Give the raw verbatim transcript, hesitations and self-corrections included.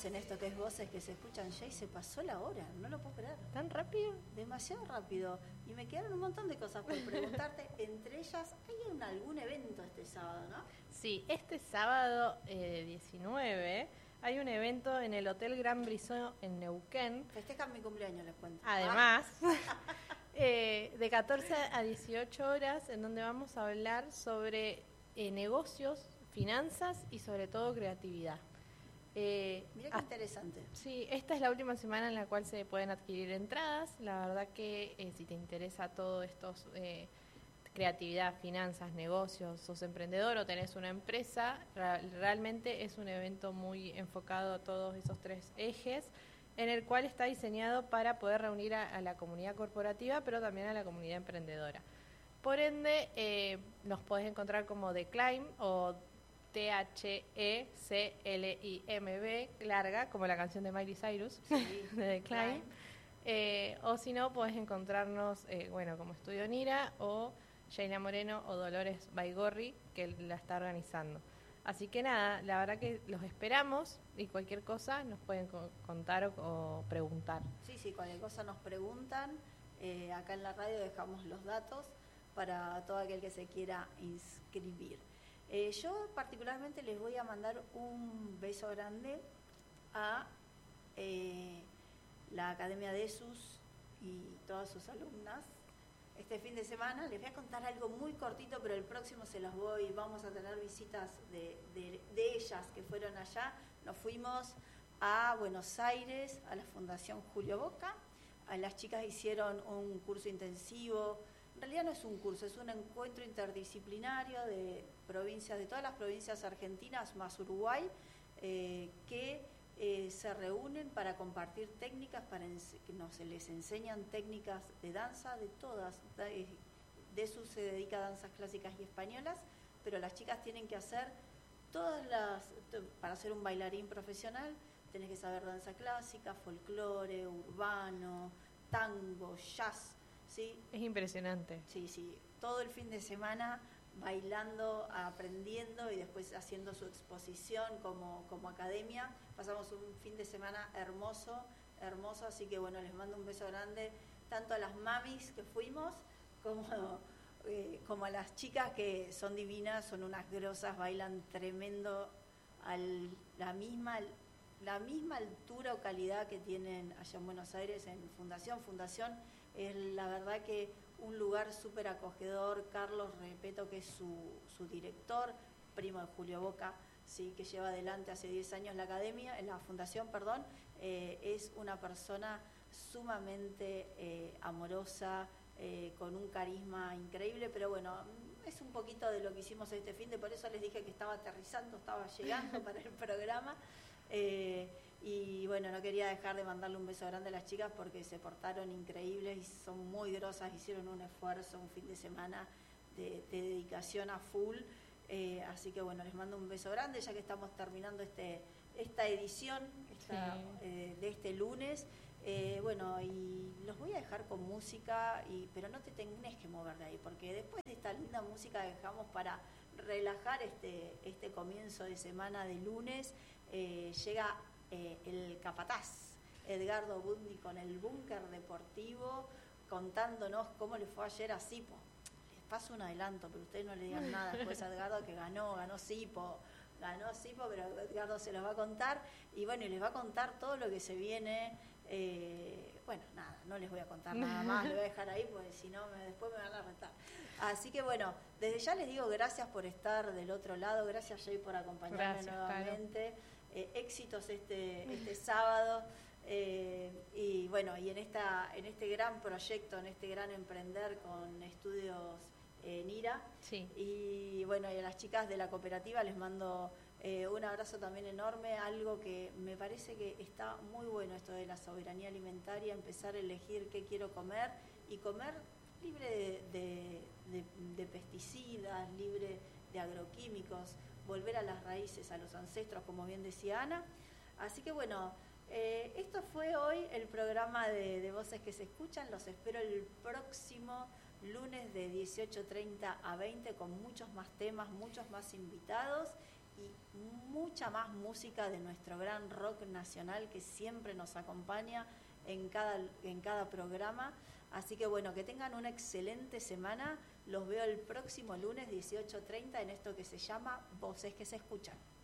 más en esto que es Voces que se escuchan ya y se pasó la hora, no lo puedo creer. ¿Tan rápido? Demasiado rápido. Y me quedaron un montón de cosas por preguntarte, entre ellas, ¿hay un, algún evento este sábado, no? Sí, este sábado eh, diecinueve hay un evento en el Hotel Gran Brissot en Neuquén. Festejan mi cumpleaños, les cuento. Además, ah. eh, de catorce a dieciocho horas, en donde vamos a hablar sobre eh, negocios, finanzas y sobre todo creatividad. Eh, Mira qué interesante. Sí, esta es la última semana en la cual se pueden adquirir entradas. La verdad que eh, si te interesa todo esto, eh, creatividad, finanzas, negocios, sos emprendedor o tenés una empresa, ra- realmente es un evento muy enfocado a todos esos tres ejes, en el cual está diseñado para poder reunir a, a la comunidad corporativa, pero también a la comunidad emprendedora. Por ende, eh, nos podés encontrar como The Climb o T H E C L I M B, larga, como la canción de Miley Cyrus, sí, de The Climb. Eh, o si no, podés encontrarnos, eh, bueno, como Estudio Nira, o Sheila Moreno o Dolores Baigorri, que la está organizando. Así que nada, la verdad que los esperamos y cualquier cosa nos pueden co- contar o, o preguntar. Sí, sí, cualquier cosa nos preguntan. Eh, acá en la radio dejamos los datos para todo aquel que se quiera inscribir. Eh, yo particularmente les voy a mandar un beso grande a eh, la Academia DESUS y todas sus alumnas. Este fin de semana les voy a contar algo muy cortito, pero el próximo se los voy, vamos a tener visitas de, de, de ellas que fueron allá. Nos fuimos a Buenos Aires, a la Fundación Julio Boca. A las chicas hicieron un curso intensivo. En realidad no es un curso, es un encuentro interdisciplinario de provincias, de todas las provincias argentinas más Uruguay, eh, que eh, se reúnen para compartir técnicas, para ens- que nos se les enseñan técnicas de danza de todas. De, de eso se dedica a danzas clásicas y españolas, pero las chicas tienen que hacer todas las, para ser un bailarín profesional, tenés que saber danza clásica, folclore, urbano, tango, jazz. ¿Sí? Es impresionante. Sí, sí, todo el fin de semana bailando, aprendiendo y después haciendo su exposición como, como academia. Pasamos un fin de semana hermoso, hermoso, así que bueno, les mando un beso grande tanto a las mamis que fuimos como, eh, como a las chicas que son divinas, son unas grosas, bailan tremendo a la misma, la misma altura o calidad que tienen allá en Buenos Aires en Fundación. Fundación es la verdad que un lugar súper acogedor. Carlos Repeto, que es su, su director, primo de Julio Boca, sí, que lleva adelante hace diez años la academia, la fundación, perdón, eh, es una persona sumamente eh, amorosa, eh, con un carisma increíble, pero bueno, es un poquito de lo que hicimos este fin de, por eso les dije que estaba aterrizando, estaba llegando para el programa. Eh, y bueno, no quería dejar de mandarle un beso grande a las chicas porque se portaron increíbles y son muy grosas, hicieron un esfuerzo, un fin de semana de, de dedicación a full, eh, así que bueno, les mando un beso grande ya que estamos terminando este esta edición esta, sí. eh, de este lunes. Eh, bueno, y los voy a dejar con música, y pero no te tenés que mover de ahí, porque después de esta linda música dejamos para relajar este, este comienzo de semana de lunes. Eh, llega eh, el capataz Edgardo Bundy con el búnker deportivo, contándonos cómo le fue ayer a Sipo. Les paso un adelanto, pero ustedes no le digan nada después a Edgardo que ganó, ganó Sipo, ganó Sipo, pero Edgardo se los va a contar, y bueno, y les va a contar todo lo que se viene. Eh, bueno, nada, no les voy a contar nada más, lo voy a dejar ahí porque si no me, después me van a retar. Así que bueno, desde ya les digo gracias por estar del otro lado, gracias Jay por acompañarme gracias, nuevamente. Eh, éxitos este, este sábado, eh, y bueno, y en esta en este gran proyecto, en este gran emprender con estudios eh, Nira. Sí. Y bueno, y a las chicas de la cooperativa les mando Eh, un abrazo también enorme, algo que me parece que está muy bueno esto de la soberanía alimentaria, empezar a elegir qué quiero comer y comer libre de, de, de, de pesticidas, libre de agroquímicos, volver a las raíces, a los ancestros, como bien decía Ana. Así que bueno, eh, esto fue hoy el programa de, de Voces que se escuchan, los espero el próximo lunes de dieciocho treinta a veinte con muchos más temas, muchos más invitados. y mucha más música de nuestro gran rock nacional que siempre nos acompaña en cada, en cada programa. Así que bueno, que tengan una excelente semana. Los veo el próximo lunes dieciocho treinta en esto que se llama Voces que se escuchan.